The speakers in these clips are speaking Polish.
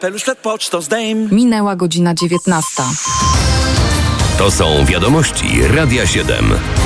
kapelusz przed pocztą zdejm. Minęła godzina 19. To są wiadomości Radia 7.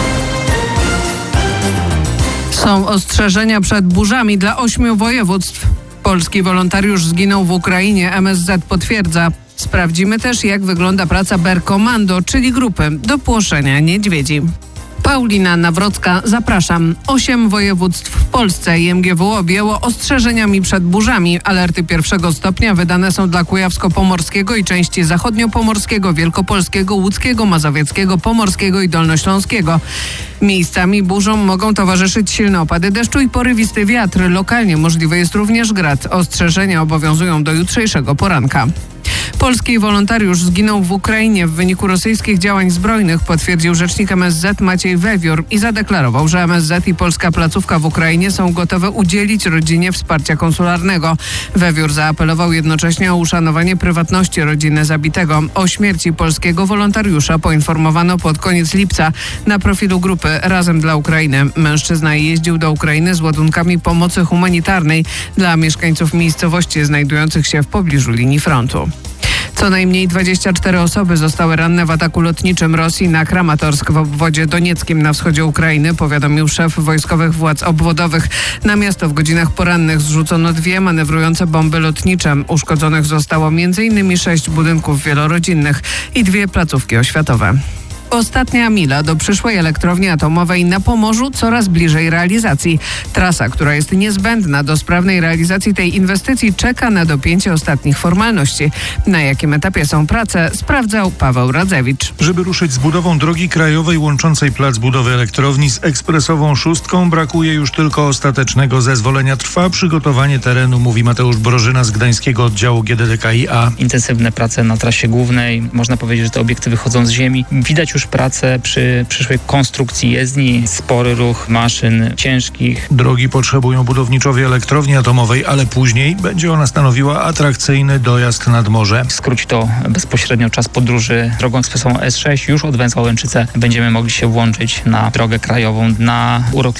Są ostrzeżenia przed burzami dla 8 województw. Polski wolontariusz zginął w Ukrainie, MSZ potwierdza. Sprawdzimy też, jak wygląda praca Berkomando, czyli grupy do płoszenia niedźwiedzi. Paulina Nawrocka, zapraszam. 8 województw w Polsce IMGW objęło ostrzeżeniami przed burzami. Alerty pierwszego stopnia wydane są dla Kujawsko-Pomorskiego i części Zachodnio-Pomorskiego, Wielkopolskiego, Łódzkiego, Mazowieckiego, Pomorskiego i Dolnośląskiego. Miejscami burzom mogą towarzyszyć silne opady deszczu i porywisty wiatr. Lokalnie możliwy jest również grad. Ostrzeżenia obowiązują do jutrzejszego poranka. Polski wolontariusz zginął w Ukrainie w wyniku rosyjskich działań zbrojnych, potwierdził rzecznik MSZ Maciej Wewiór i zadeklarował, że MSZ i polska placówka w Ukrainie są gotowe udzielić rodzinie wsparcia konsularnego. Wewiór zaapelował jednocześnie o uszanowanie prywatności rodziny zabitego. O śmierci polskiego wolontariusza poinformowano pod koniec lipca na profilu grupy Razem dla Ukrainy. Mężczyzna jeździł do Ukrainy z ładunkami pomocy humanitarnej dla mieszkańców miejscowości znajdujących się w pobliżu linii frontu. Co najmniej 24 osoby zostały ranne w ataku lotniczym Rosji na Kramatorsk w obwodzie donieckim na wschodzie Ukrainy, powiadomił szef wojskowych władz obwodowych. Na miasto w godzinach porannych zrzucono 2 manewrujące bomby lotnicze. Uszkodzonych zostało m.in. 6 budynków wielorodzinnych i 2 placówki oświatowe. Ostatnia mila do przyszłej elektrowni atomowej na Pomorzu coraz bliżej realizacji. Trasa, która jest niezbędna do sprawnej realizacji tej inwestycji, czeka na dopięcie ostatnich formalności. Na jakim etapie są prace, sprawdzał Paweł Radzewicz. Żeby ruszyć z budową drogi krajowej łączącej plac budowy elektrowni z ekspresową szóstką, brakuje już tylko ostatecznego zezwolenia. Trwa przygotowanie terenu, mówi Mateusz Brożyna z gdańskiego oddziału GDDKiA. Intensywne prace na trasie głównej. Można powiedzieć, że te obiekty wychodzą z ziemi. Widać już pracę przy przyszłej konstrukcji jezdni, spory ruch maszyn ciężkich. Drogi potrzebują budowniczowie elektrowni atomowej, ale później będzie ona stanowiła atrakcyjny dojazd nad morze. Skróci to bezpośrednio czas podróży drogą ekspresową S6. Już od Węzła Łęczyce będziemy mogli się włączyć na drogę krajową, na urok